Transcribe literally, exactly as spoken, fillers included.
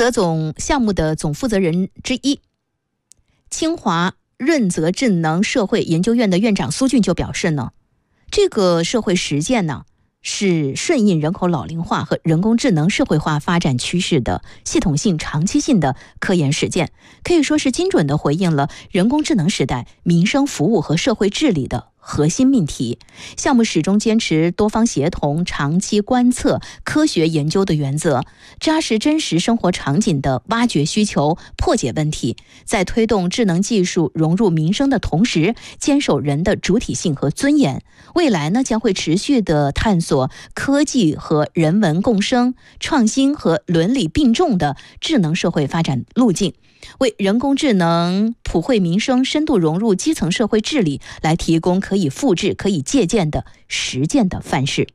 责总项目的总负责人之一，清华润泽智能社会研究院的院长苏俊就表示呢，这个社会实践呢是顺应人口老龄化和人工智能社会化发展趋势的系统性、长期性的科研实践，可以说是精准地回应了人工智能时代民生服务和社会治理的核心命题。项目始终坚持多方协同、长期观测、科学研究的原则，扎实真实生活场景的挖掘需求、破解问题，在推动智能技术融入民生的同时，坚守人的主体性和尊严。未来呢，将会持续地探索科技和人文共生、创新和伦理并重的智能社会发展路径，为人工智能普惠民生、深度融入基层社会治理来提供可以复制、可以借鉴的实践的范式。